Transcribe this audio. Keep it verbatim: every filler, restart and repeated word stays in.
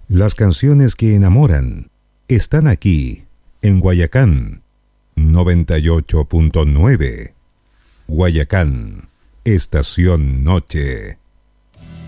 Las canciones que enamoran están aquí, en Guayacán, noventa y ocho punto nueve. Guayacán, Estación Noche.